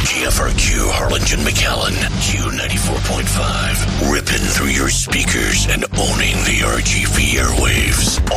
KFRQ Harlingen McAllen, Q94.5. Ripping through your speakers and owning the RGV airwaves.